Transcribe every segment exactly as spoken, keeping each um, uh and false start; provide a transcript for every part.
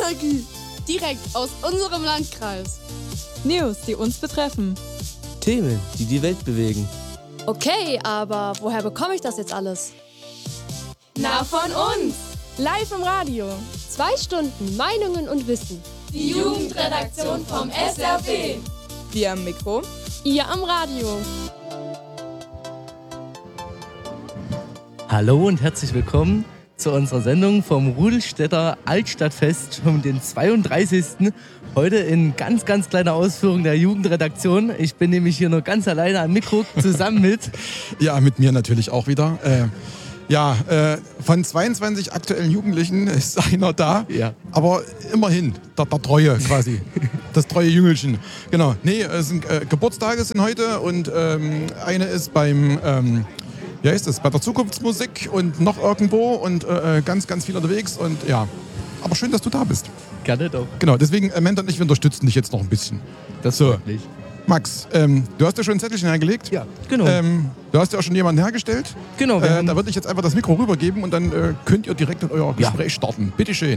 Energie. Direkt aus unserem Landkreis. News, die uns betreffen. Themen, die die Welt bewegen. Okay, aber woher bekomme ich das jetzt alles? Na, von uns. Live im Radio. Zwei Stunden Meinungen und Wissen. Die Jugendredaktion vom S R P. Wir am Mikro. Ihr am Radio. Hallo und herzlich willkommen zu unserer Sendung vom Rudolstädter Altstadtfest, schon den zweiunddreißigsten Heute in ganz, ganz kleiner Ausführung der Jugendredaktion. Ich bin nämlich hier nur ganz alleine am Mikro, zusammen mit... Ja, mit mir natürlich auch wieder. Äh, ja, äh, von zweiundzwanzig aktuellen Jugendlichen ist einer da, Ja. aber immerhin, der, der Treue quasi, das treue Jüngelchen. Genau, nee, es sind äh, Geburtstage sind heute und ähm, eine ist beim... Ähm, Ja, ist es bei der Zukunftsmusik und noch irgendwo und äh, ganz, ganz viel unterwegs und ja. Aber schön, dass du da bist. Gerne doch. Genau, deswegen, äh, Menta und ich, wir unterstützen dich jetzt noch ein bisschen. Das So. freut mich. Max, ähm, du hast ja schon ein Zettelchen hergelegt. Ja, genau. Ähm, du hast ja auch schon jemanden hergestellt. Genau, wir Äh, haben- da würde ich jetzt einfach das Mikro rübergeben und dann äh, könnt ihr direkt in euer Gespräch starten. Bitte schön.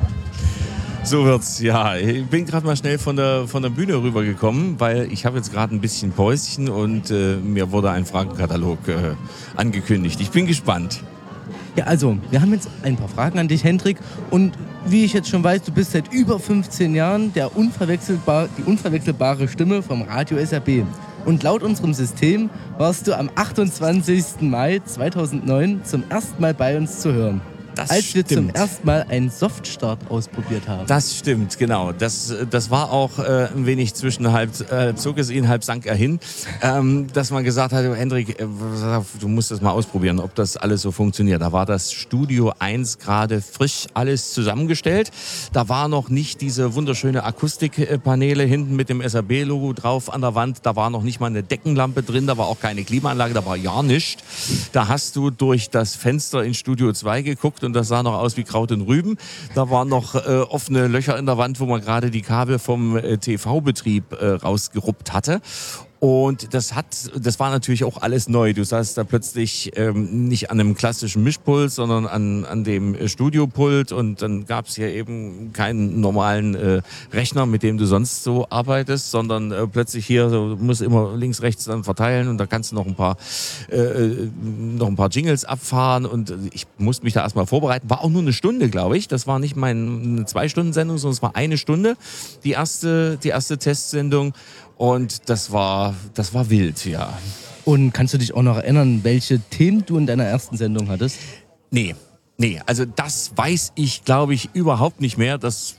So wird's, ja. Ich bin gerade mal schnell von der, von der Bühne rübergekommen, weil ich habe jetzt gerade ein bisschen Päuschen und äh, mir wurde ein Fragenkatalog äh, angekündigt. Ich bin gespannt. Ja, also, wir haben jetzt ein paar Fragen an dich, Hendrik. Und wie ich jetzt schon weiß, du bist seit über fünfzehn Jahren der unverwechselbar, die unverwechselbare Stimme vom Radio S R B. Und laut unserem System warst du am achtundzwanzigsten Mai zweitausendneun zum ersten Mal bei uns zu hören. Das als wir zum stimmt. ersten Mal einen Softstart ausprobiert haben. Das stimmt, genau. Das, das war auch äh, ein wenig zwischen halb, äh, zog es ihn, halb sank er hin, ähm, dass man gesagt hat, Hendrik, äh, du musst das mal ausprobieren, ob das alles so funktioniert. Da war das Studio eins gerade frisch alles zusammengestellt. Da war noch nicht diese wunderschöne Akustikpaneele hinten mit dem S R B-Logo drauf an der Wand. Da war noch nicht mal eine Deckenlampe drin, da war auch keine Klimaanlage, da war ja nichts. Da hast du durch das Fenster in Studio zwei geguckt und das sah noch aus wie Kraut und Rüben. Da waren noch äh, offene Löcher in der Wand, wo man gerade die Kabel vom äh, T V-Betrieb äh, rausgeruppt hatte. Und das hat, das war natürlich auch alles neu. Du saßt da plötzlich ähm, nicht an einem klassischen Mischpult, sondern an, an dem äh, Studiopult. Und dann gab es hier eben keinen normalen äh, Rechner, mit dem du sonst so arbeitest, sondern äh, plötzlich hier, so, du musst immer links, rechts dann verteilen und da kannst du noch ein paar, äh, noch ein paar Jingles abfahren. Und ich musste mich da erstmal vorbereiten. War auch nur eine Stunde, glaube ich. Das war nicht meine Zwei-Stunden-Sendung, sondern es war eine Stunde, die erste, die erste Testsendung. Und das war, das war wild, ja. Und kannst du dich auch noch erinnern, welche Themen du in deiner ersten Sendung hattest? Nee, nee, also das weiß ich, glaube ich, überhaupt nicht mehr. Das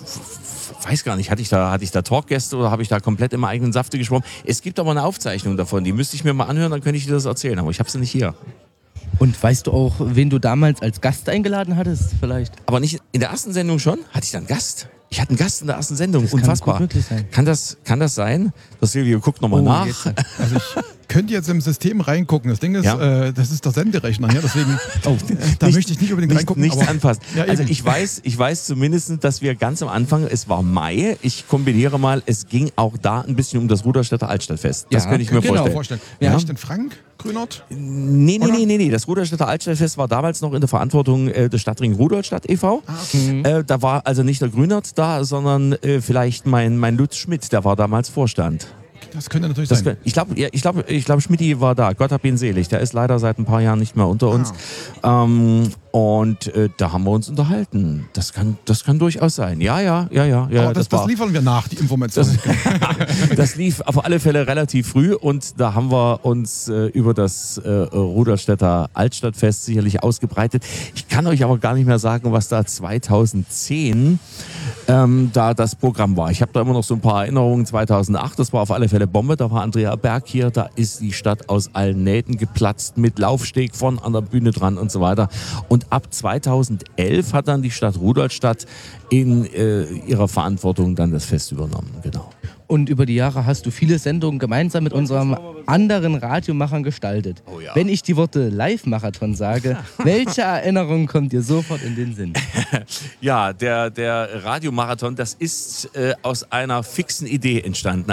weiß gar nicht, hatte ich da, hatte ich da Talkgäste oder habe ich da komplett im eigenen Safte geschwommen? Es gibt aber eine Aufzeichnung davon, die müsste ich mir mal anhören, dann könnte ich dir das erzählen, aber ich habe sie nicht hier. Und weißt du auch, wen du damals als Gast eingeladen hattest, vielleicht? Aber nicht in der ersten Sendung schon? Hatte ich da einen Gast? Ich hatte einen Gast in der ersten Sendung, Das kann unfassbar. gut möglich sein. Kann das, kann das sein? Das Silvio guckt nochmal Oh, nach. jetzt- Also ich könnte jetzt im System reingucken. Das Ding ist, Ja. äh, das ist der Senderechner hier, deswegen Oh, äh, da möchte ich nicht unbedingt nicht, reingucken. Nichts aber- anfassen. Ja, also eben. ich weiß, ich weiß zumindest, dass wir ganz am Anfang, es war Mai, ich kombiniere mal, es ging auch da ein bisschen um das Rudolstädter Altstadtfest. Das Ja, könnte ich mir genau. vorstellen. vorstellen. Ja. Ja. Ich denn Frank Grünert? Nee, nee, Oder? nee, nee, nee. Das Rudolstädter Altstadtfest war damals noch in der Verantwortung äh, des Stadtring Rudolstadt e V Ah, okay. Äh, da war also nicht der Grünert da, sondern äh, vielleicht mein, mein Lutz Schmidt, der war damals Vorstand. Das könnte natürlich Das, sein. ich glaube, ja, ich glaube, ich glaube, Schmidti war da. Gott hab ihn selig. Der ist leider seit ein paar Jahren nicht mehr unter uns. Ähm, und äh, da haben wir uns unterhalten. Das kann, das kann durchaus sein. Ja, ja, ja, ja. ja aber das, das, war, liefern wir nach, die Informationen. das lief auf alle Fälle relativ früh und da haben wir uns äh, über das äh, Rudolstädter Altstadtfest sicherlich ausgebreitet. Ich kann euch aber gar nicht mehr sagen, was da zweitausendzehn ähm, da das Programm war. Ich habe da immer noch so ein paar Erinnerungen. zweitausendacht, das war auf alle Fälle Bombe. Da war Andrea Berg hier, da ist die Stadt aus allen Nähten geplatzt mit Laufsteg von an der Bühne dran und so weiter. Und ab zweitausendelf hat dann die Stadt Rudolstadt in äh, ihrer Verantwortung dann das Fest übernommen. Genau. Und über die Jahre hast du viele Sendungen gemeinsam mit unserem anderen Radiomachern gestaltet. Oh ja. Wenn ich die Worte Live-Marathon sage, welche Erinnerung kommt dir sofort in den Sinn? Ja, der, der Radiomarathon, das ist äh, aus einer fixen Idee entstanden. Also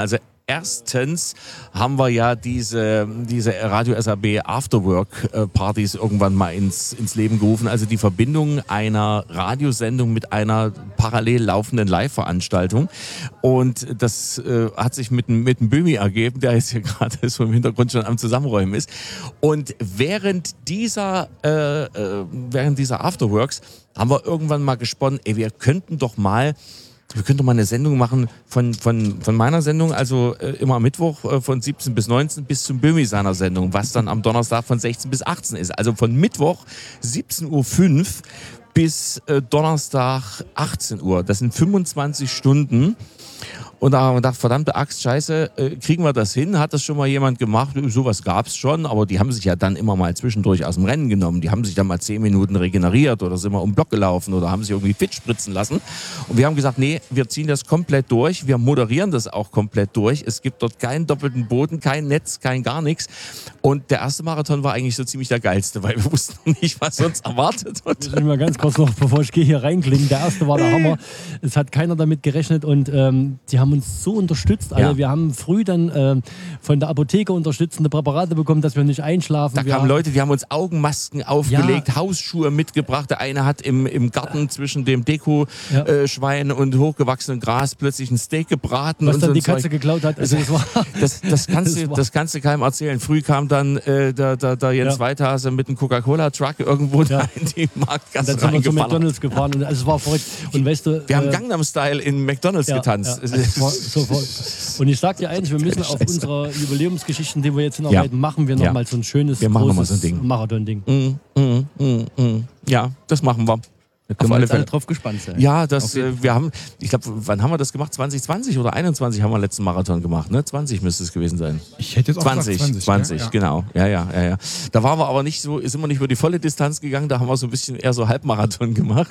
Erstens haben wir ja diese, diese Radio S R B Afterwork-Partys irgendwann mal ins, ins Leben gerufen. Also die Verbindung einer Radiosendung mit einer parallel laufenden Live-Veranstaltung. Und das äh, hat sich mit, mit dem Böhmi ergeben, der jetzt hier gerade so im Hintergrund schon am Zusammenräumen ist. Und während dieser, äh, äh, während dieser Afterworks haben wir irgendwann mal gesponnen, ey, wir könnten doch mal Wir könnten doch mal eine Sendung machen von, von, von meiner Sendung, also äh, immer am Mittwoch äh, von siebzehn bis neunzehn bis zum Böhmi seiner Sendung, was dann am Donnerstag von sechzehn bis achtzehn ist. Also von Mittwoch siebzehn Uhr fünf bis äh, Donnerstag achtzehn Uhr. Das sind fünfundzwanzig Stunden. Und da haben wir gedacht, verdammte Axt, scheiße, äh, kriegen wir das hin? Hat das schon mal jemand gemacht? Sowas gab's schon, aber die haben sich ja dann immer mal zwischendurch aus dem Rennen genommen. Die haben sich dann mal zehn Minuten regeneriert oder sind mal um den Block gelaufen oder haben sich irgendwie fit spritzen lassen. Und wir haben gesagt, nee, wir ziehen das komplett durch. Wir moderieren das auch komplett durch. Es gibt dort keinen doppelten Boden, kein Netz, kein gar nichts. Und der erste Marathon war eigentlich so ziemlich der geilste, weil wir wussten noch nicht, was uns erwartet. Und ich will mal ganz kurz noch, bevor ich gehe, hier reinklingen. Der erste war der Hammer. Es hat keiner damit gerechnet und ähm, die haben uns so unterstützt. Also ja. wir haben früh dann ähm, von der Apotheke unterstützende Präparate bekommen, dass wir nicht einschlafen. Da wir kamen Leute, die haben uns Augenmasken aufgelegt, ja. Hausschuhe mitgebracht. Der eine hat im, im Garten zwischen dem Deko-Schwein ja. äh, und hochgewachsenem Gras plötzlich ein Steak gebraten. Was und dann so die Katze Zeug. geklaut hat. Also das, war das, das, kannst das, du, das kannst du keinem erzählen. Früh kam dann äh, der, der, der Jens ja. Weithase mit einem Coca-Cola-Truck irgendwo ja. da in die Marktgasse reingefahren. Dann sind wir zu reingefahren. McDonalds gefahren und also es war verrückt. Und weißt du, wir äh, haben Gangnam-Style in McDonalds ja, getanzt. Ja, also war so voll. Und ich sag dir eins, wir müssen auf unserer Jubiläumsgeschichten, die wir jetzt hinarbeiten, ja. machen wir nochmal ja. so ein schönes, wir machen großes so ein Ding. Marathon-Ding. Mm, mm, mm, mm. Ja, das machen wir. Da können wir alle, alle drauf gespannt sein. Ja, das, äh, wir haben, ich glaube, wann haben wir das gemacht? zwanzig zwanzig oder einundzwanzig haben wir den letzten Marathon gemacht, ne? zwanzig müsste es gewesen sein. Ich hätte jetzt auch zwanzig, gesagt zwanzig. zwanzig, ja, ja. genau. Ja, ja, ja, ja. Da waren wir aber nicht so, ist immer nicht über die volle Distanz gegangen, da haben wir so ein bisschen eher so Halbmarathon gemacht.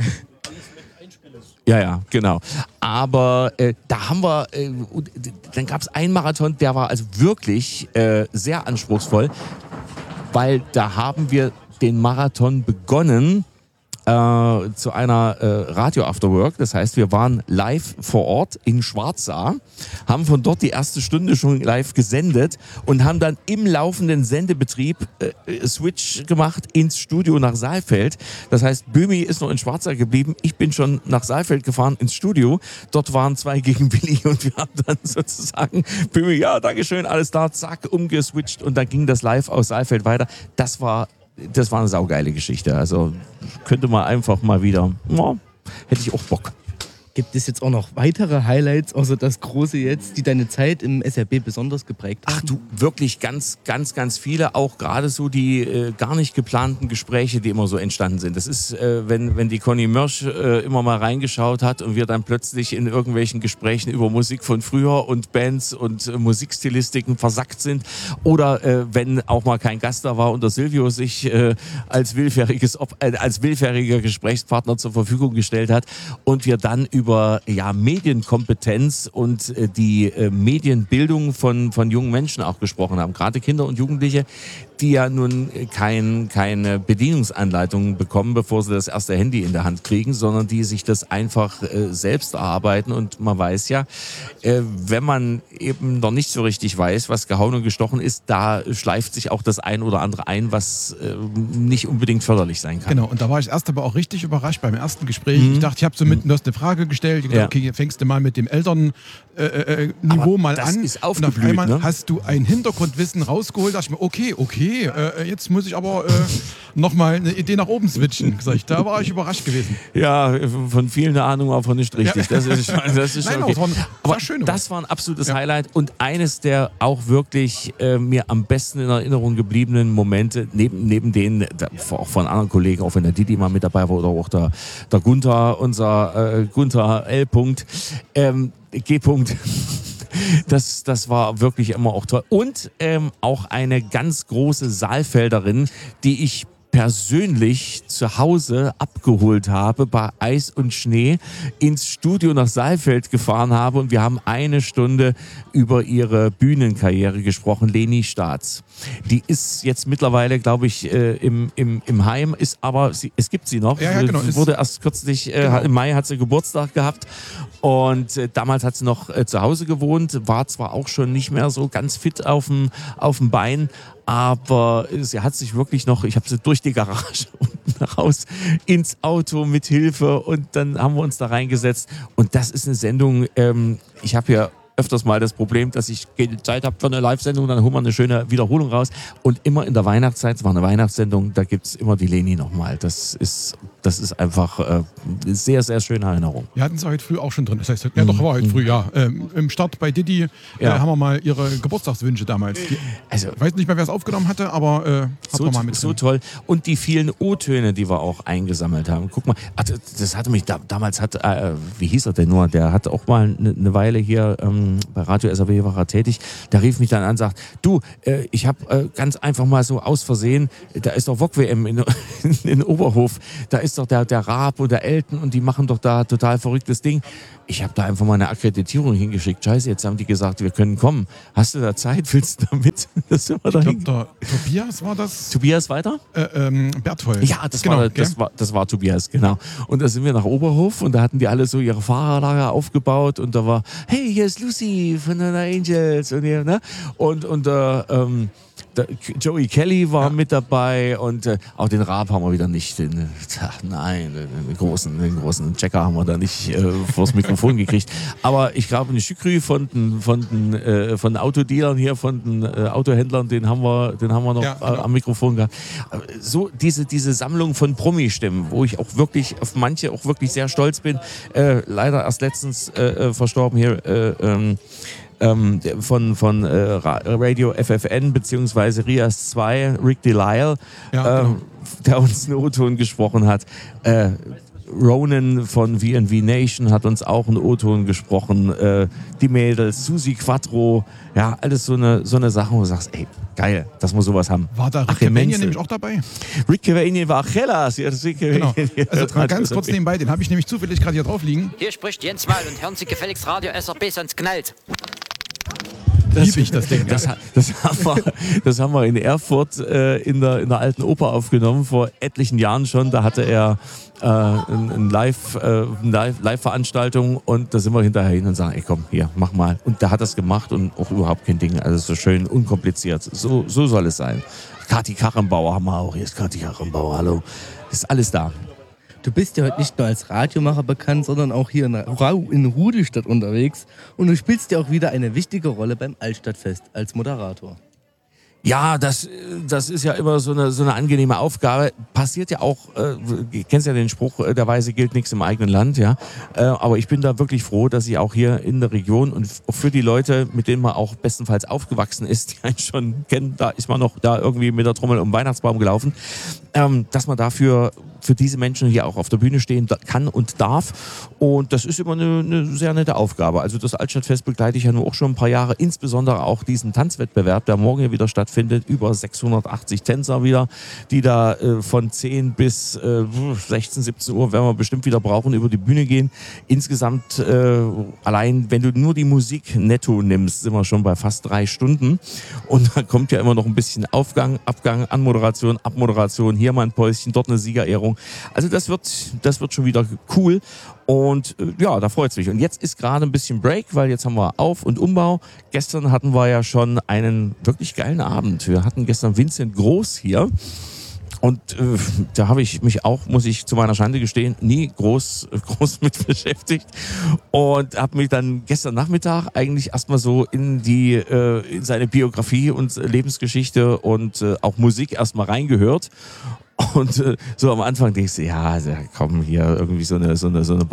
Ja, ja, genau. Aber äh, da haben wir, äh, dann gab es einen Marathon, der war also wirklich äh, sehr anspruchsvoll, weil da haben wir den Marathon begonnen äh, zu einer äh, Radio After Work. Das heißt, wir waren live vor Ort in Schwarzach, haben von dort die erste Stunde schon live gesendet und haben dann im laufenden Sendebetrieb äh, Switch gemacht ins Studio nach Saalfeld. Das heißt, Böhmi ist noch in Schwarzach geblieben. Ich bin schon nach Saalfeld gefahren ins Studio. Dort waren zwei gegen Willi und wir haben dann sozusagen Böhmi, ja, Dankeschön, alles da, zack, umgeswitcht und dann ging das live aus Saalfeld weiter. Das war Das war eine saugeile Geschichte. Also könnte man einfach mal wieder, ja, hätte ich auch Bock. Gibt es jetzt auch noch weitere Highlights, außer das große jetzt, die deine Zeit im S R B besonders geprägt haben? Ach du, wirklich ganz, ganz, ganz viele. Auch gerade so die äh, gar nicht geplanten Gespräche, die immer so entstanden sind. Das ist, äh, wenn, wenn die Conny Mörsch äh, immer mal reingeschaut hat und wir dann plötzlich in irgendwelchen Gesprächen über Musik von früher und Bands und äh, Musikstilistiken versackt sind. Oder äh, wenn auch mal kein Gast da war und der Silvio sich äh, als, willfähriges, äh, als willfähriger Gesprächspartner zur Verfügung gestellt hat und wir dann über über ja, Medienkompetenz und äh, die äh, Medienbildung von, von jungen Menschen auch gesprochen haben. Gerade Kinder und Jugendliche, die ja nun kein, keine Bedienungsanleitung bekommen, bevor sie das erste Handy in der Hand kriegen, sondern die sich das einfach äh, selbst erarbeiten. Und man weiß ja, äh, wenn man eben noch nicht so richtig weiß, was gehauen und gestochen ist, da schleift sich auch das ein oder andere ein, was äh, nicht unbedingt förderlich sein kann. Genau, und da war ich erst aber auch richtig überrascht beim ersten Gespräch. Mhm. Ich dachte, ich habe so mitten, du hast eine Frage gestellt, ich dachte, okay, fängst du mal mit dem Elternniveau äh, äh, mal das an. Ist und auf einmal ne? hast du ein Hintergrundwissen rausgeholt, dachte ich mir, okay, okay, äh, jetzt muss ich aber äh, nochmal eine Idee nach oben switchen. Sag ich, da war ich überrascht gewesen. Ja, von vielen eine Ahnung, aber von nicht richtig. Ja. Das ist schon, das ist schon Nein, okay. das war, das aber war schön. Das war ein absolutes ja. Highlight und eines der auch wirklich äh, mir am besten in Erinnerung gebliebenen Momente, neben, neben denen, da, auch von anderen Kollegen, auch wenn der Didi mal mit dabei war oder auch der, der Gunther, unser äh, Gunther L. Ähm, G. Das, das war wirklich immer auch toll. Und ähm, auch eine ganz große Saalfelderin, die ich persönlich zu Hause abgeholt habe, bei Eis und Schnee ins Studio nach Saalfeld gefahren habe und wir haben eine Stunde über ihre Bühnenkarriere gesprochen, Leni Staats. Die ist jetzt mittlerweile, glaube ich, äh, im, im, im Heim, ist aber, sie, es gibt sie noch. Ja, ja, genau. Sie wurde erst kürzlich, äh, Genau. im Mai hat sie Geburtstag gehabt und äh, damals hat sie noch äh, zu Hause gewohnt, war zwar auch schon nicht mehr so ganz fit auf dem auf dem Bein, aber sie hat sich wirklich noch, ich habe sie durch die Garage unten raus ins Auto mit Hilfe und dann haben wir uns da reingesetzt und das ist eine Sendung, ähm, ich habe ja öfters mal das Problem, dass ich keine Zeit habe für eine Live-Sendung, dann holen wir eine schöne Wiederholung raus und immer in der Weihnachtszeit, es war eine Weihnachtssendung, da gibt es immer die Leni nochmal. Das ist, das ist einfach äh, eine sehr, sehr schöne Erinnerung. Wir hatten sie heute früh auch schon drin. Das heißt, ja doch, war heute früh, ja. Ähm, Im Start bei Didi Ja. äh, haben wir mal ihre Geburtstagswünsche damals. Die, Also, ich weiß nicht mehr, wer es aufgenommen hatte, aber äh, hat So, man mal mit so drin. toll. Und die vielen O-Töne, die wir auch eingesammelt haben. Guck mal, ach, das hatte mich, da, damals hat, äh, wie hieß er denn nur, der hat auch mal eine ne Weile hier ähm, bei Radio S R W war er tätig. Der rief mich dann an und sagt, du, äh, ich habe äh, ganz einfach mal so aus Versehen, da ist doch V O G W M in, in, in Oberhof, da ist doch der, der Raab und der Elton und die machen doch da total verrücktes Ding. Ich habe da einfach mal eine Akkreditierung hingeschickt. Scheiße, jetzt haben die gesagt, wir können kommen. Hast du da Zeit? Willst du da mit? Das sind wir da Ich hin. glaube, der Tobias war das. Tobias weiter? Äh, ähm, Berthold. Ja, das, genau, war, gell? das, war, das war Tobias, genau. Und da sind wir nach Oberhof und da hatten die alle so ihre Fahrerlager aufgebaut und da war, hey, hier ist Lucy von den Angels und hier, ne? Und, und äh, ähm, der Joey Kelly war Ja. mit dabei und äh, auch den Raab haben wir wieder nicht, den, tja, nein, den großen, den großen Checker haben wir da nicht äh, vors Mikrofon gekriegt. Aber ich glaube, eine Schükrü von den, von den, äh, von den Autodealern hier, von den äh, Autohändlern, den haben wir, den haben wir noch Ja, genau. äh, am Mikrofon gehabt. So diese, diese Sammlung von Promi-Stimmen, wo ich auch wirklich auf manche auch wirklich sehr stolz bin. Äh, leider erst letztens äh, verstorben hier äh, ähm, ähm, von, von äh, Radio F F N beziehungsweise Rias zwei, Rick Delisle, Ja, äh, genau. der uns einen O-Ton gesprochen hat. Äh, Ronan von V and V Nation hat uns auch einen O-Ton gesprochen. Äh, die Mädels, Susi Quattro, ja, alles so eine, so eine Sache, wo du sagst, ey, geil, dass wir sowas haben. War da Rick Achim Cavanian Menzel. nämlich auch dabei? Rick Cavanian war Achilles. Ja, das Rick Genau. Cavanian. Also mal ganz kurz nebenbei, den habe ich nämlich zufällig gerade hier drauf liegen. Hier spricht Jens Mal und hören Sie gefälligst Radio S R B, sonst knallt. Lieb ich das Ding. Das, das, haben wir, das haben wir in Erfurt äh, in, der, in der alten Oper aufgenommen, vor etlichen Jahren schon. Da hatte er äh, eine ein Live, äh, Live, Live-Veranstaltung und da sind wir hinterher hin und sagen, ey komm, hier, mach mal. Und der hat das gemacht und auch überhaupt kein Ding. Also so schön unkompliziert. So, so soll es sein. Kathi Karrenbauer haben wir auch. Hier ist Kathi Karrenbauer, hallo. Ist alles da. Du bist ja heute nicht nur als Radiomacher bekannt, sondern auch hier in, Rau in Rudelstadt unterwegs. Und du spielst ja auch wieder eine wichtige Rolle beim Altstadtfest als Moderator. Ja, das, das ist ja immer so eine, so eine angenehme Aufgabe. Passiert ja auch, äh, du kennst ja den Spruch, äh, der Weise gilt nichts im eigenen Land, ja. Äh, aber ich bin da wirklich froh, dass ich auch hier in der Region und f- für die Leute, mit denen man auch bestenfalls aufgewachsen ist, die einen schon kennen, da ist man noch da irgendwie mit der Trommel um den Weihnachtsbaum gelaufen, ähm, dass man dafür für diese Menschen hier auch auf der Bühne stehen da- kann und darf. Und das ist immer eine, eine sehr nette Aufgabe. Also das Altstadtfest begleite ich ja nur auch schon ein paar Jahre, insbesondere auch diesen Tanzwettbewerb, der morgen hier wieder stattfindet. Über sechshundertachtzig Tänzer wieder, die da äh, von zehn bis äh, sechzehn, siebzehn Uhr werden wir bestimmt wieder brauchen, über die Bühne gehen. Insgesamt, äh, allein wenn du nur die Musik netto nimmst, sind wir schon bei fast drei Stunden. Und da kommt ja immer noch ein bisschen Aufgang, Abgang, Anmoderation, Abmoderation, hier mal ein Päuschen, dort eine Siegerehrung. Also das wird, das wird schon wieder cool. Und äh, ja, da freut's mich. Und jetzt ist gerade ein bisschen Break, weil jetzt haben wir Auf- und Umbau. Gestern hatten wir ja schon einen wirklich geilen Abend. Wir hatten gestern Vincent Groß hier. Und äh, da habe ich mich auch, muss ich zu meiner Schande gestehen, nie groß, groß mit beschäftigt. Und habe mich dann gestern Nachmittag eigentlich erstmal so in die äh, in seine Biografie und Lebensgeschichte und äh, auch Musik erstmal reingehört. Und äh, so am Anfang denkst du, ja, komm, hier irgendwie so eine, so eine, so eine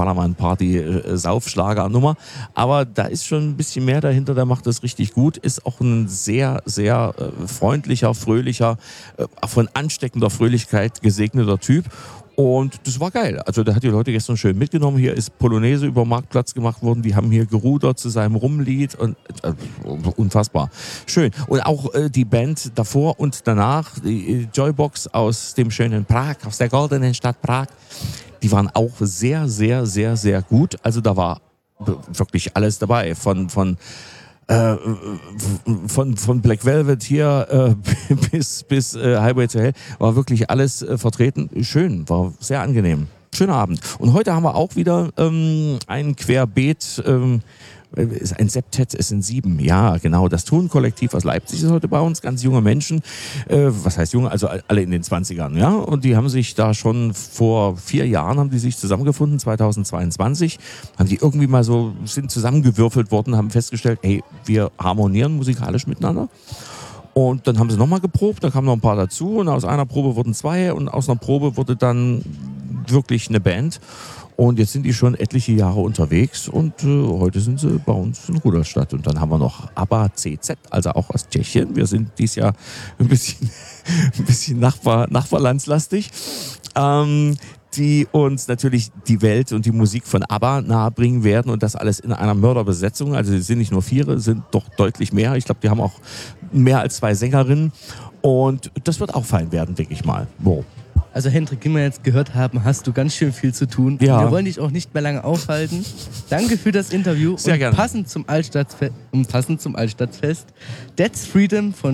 Ballermann-Party-Saufschlager-Nummer. Aber da ist schon ein bisschen mehr dahinter, der macht das richtig gut. Ist auch ein sehr, sehr äh, freundlicher, fröhlicher, äh, von ansteckender Fröhlichkeit gesegneter Typ. Und das war geil. Also der hat die Leute gestern schön mitgenommen. Hier ist Polonaise über den Marktplatz gemacht worden. Die haben hier gerudert zu seinem Rumlied und äh, unfassbar. Schön. Und auch äh, die Band davor und danach, die äh, Joybox aus dem schönen Prag, aus der goldenen Stadt Prag, die waren auch sehr, sehr, sehr, sehr gut. Also da war wirklich alles dabei. Von, von Äh, von, von Black Velvet hier äh, bis, bis äh, Highway to Hell war wirklich alles äh, vertreten. Schön, war sehr angenehm. Schöner Abend. Und heute haben wir auch wieder ähm, ein Querbeet, ähm, ist ein Septett, es sind sieben. Ja, genau. Das Tonkollektiv aus Leipzig ist heute bei uns. Ganz junge Menschen. Äh, was heißt junge? Also alle in den zwanzigern, ja. Und die haben sich da schon vor vier Jahren haben die sich zusammengefunden, zweitausendzweiundzwanzig. Haben die irgendwie mal so, sind zusammengewürfelt worden, haben festgestellt, hey, wir harmonieren musikalisch miteinander. Und dann haben sie nochmal geprobt, da kamen noch ein paar dazu. Und aus einer Probe wurden zwei und aus einer Probe wurde dann wirklich eine Band. Und jetzt sind die schon etliche Jahre unterwegs und äh, heute sind sie bei uns in Rudolstadt. Und dann haben wir noch ABBA C Z, also auch aus Tschechien. Wir sind dieses Jahr ein bisschen, ein bisschen Nachbar, nachbarlandslastig. Ähm, die uns natürlich die Welt und die Musik von ABBA nahebringen werden und das alles in einer Mörderbesetzung. Also es sind nicht nur vier, es sind doch deutlich mehr. Ich glaube, die haben auch mehr als zwei Sängerinnen. Und das wird auch fein werden, denke ich mal. Wow. Also Hendrik, wie wir jetzt gehört haben, hast du ganz schön viel zu tun. Ja. Wir wollen dich auch nicht mehr lange aufhalten. Danke für das Interview. Sehr und gerne. Passend zum Altstadtfe- und passend zum Altstadtfest, That's Freedom von